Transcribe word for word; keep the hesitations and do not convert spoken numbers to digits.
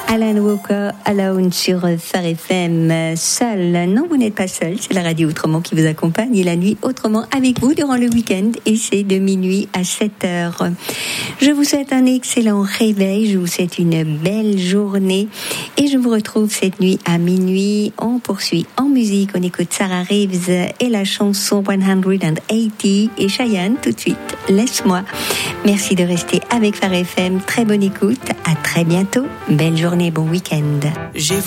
Alan Walker, Alone sur Phare F M. Seul, non, vous n'êtes pas seul, c'est la radio Autrement qui vous accompagne et la nuit Autrement avec vous durant le week-end et c'est de minuit à sept heures. Je vous souhaite un excellent réveil, je vous souhaite une belle journée et je vous retrouve cette nuit à minuit. On poursuit en musique, on écoute Sarah Reeves et la chanson cent quatre-vingts et Cheyenne tout de suite. Laisse-moi. Merci de rester avec Phare F M, très bonne écoute, à très bientôt, belle journée, bon week-end. J'ai